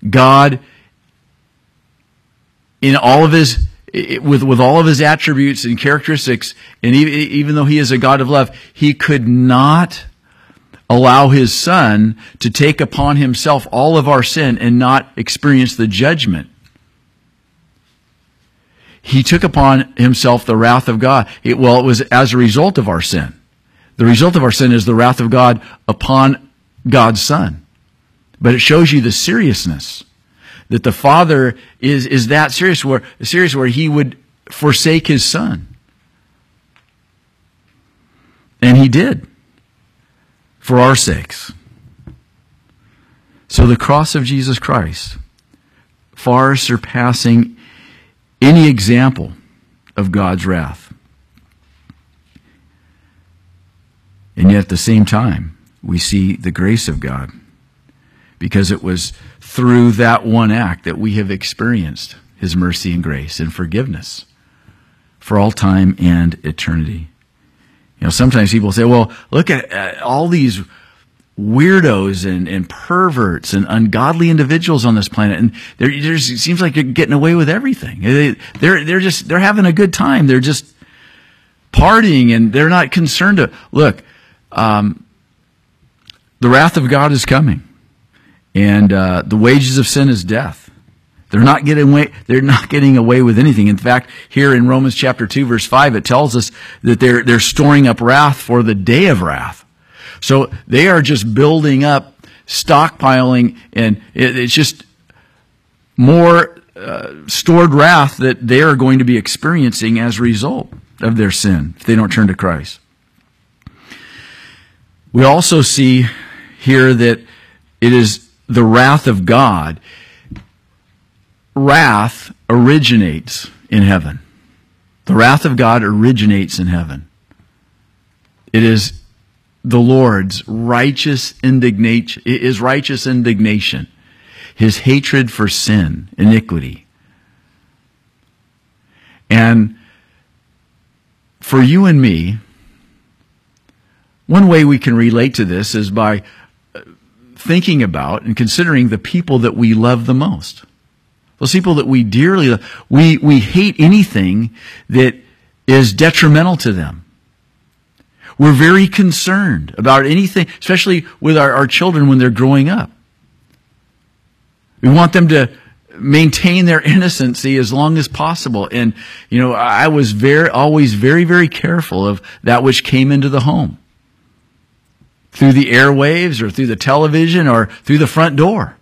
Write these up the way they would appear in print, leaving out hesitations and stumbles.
God, in all of his, with all of his attributes and characteristics, and even though he is a God of love, he could not allow his Son to take upon himself all of our sin and not experience the judgment. He took upon himself the wrath of God. It was as a result of our sin. The result of our sin is the wrath of God upon God's Son. But it shows you the seriousness that the Father is that serious where he would forsake his Son. And he did, for our sakes. So the cross of Jesus Christ, far surpassing any example of God's wrath. And yet at the same time, we see the grace of God, because it was through that one act that we have experienced his mercy and grace and forgiveness for all time and eternity. You know, sometimes people say, well, look at all these weirdos and perverts and ungodly individuals on this planet, and it seems like they're getting away with everything. They're having a good time. They're just partying, and they're not concerned to look. The wrath of God is coming, and the wages of sin is death. They're not getting away with anything. In fact, here in Romans chapter 2, verse 5, it tells us that they're storing up wrath for the day of wrath. So they are just building up, stockpiling, and it's just more stored wrath that they are going to be experiencing as a result of their sin if they don't turn to Christ. We also see here that it is the wrath of God. Wrath originates in heaven. The wrath of God originates in heaven. It is the Lord's righteous indignation, his hatred for sin, iniquity. And for you and me, one way we can relate to this is by thinking about and considering the people that we love the most. Those people that we dearly love. We hate anything that is detrimental to them. We're very concerned about anything, especially with our children when they're growing up. We want them to maintain their innocency as long as possible. And, you know, I was always very, very careful of that which came into the home. Through the airwaves or through the television or through the front door.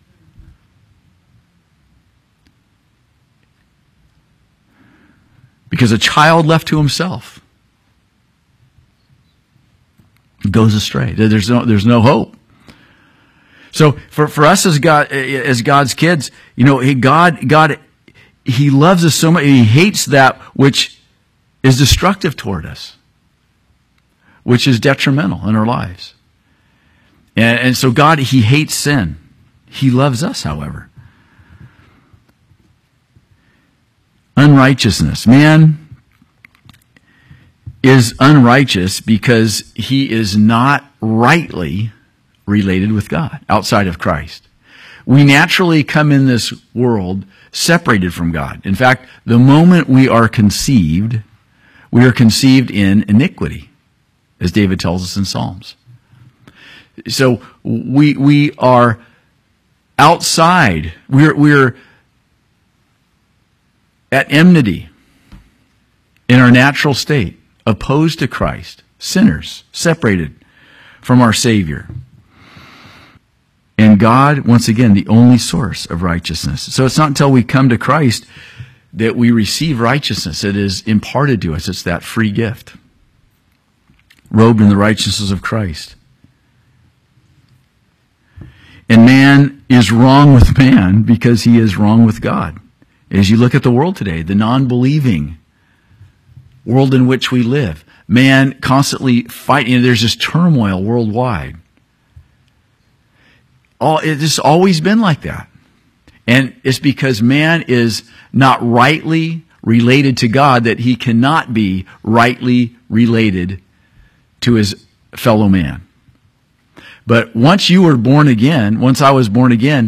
Because a child left to himself goes astray. There's no hope. So for us as God's kids, you know, God, He loves us so much. He hates that which is destructive toward us, which is detrimental in our lives. And so God, He hates sin. He loves us, however. Unrighteousness. Man is unrighteous because he is not rightly related with God outside of Christ. We naturally come in this world separated from God. In fact, the moment we are conceived in iniquity, as David tells us in Psalms. So we are outside. We're at enmity in our natural state, opposed to Christ, sinners, separated from our Savior. And God, once again, the only source of righteousness. So it's not until we come to Christ that we receive righteousness. It is imparted to us. It's that free gift, robed in the righteousness of Christ. And man is wrong with man because he is wrong with God. As you look at the world today, the non-believing world in which we live, man constantly fighting. There's this turmoil worldwide. It's always been like that. And it's because man is not rightly related to God that he cannot be rightly related to his fellow man. But once you were born again, once I was born again,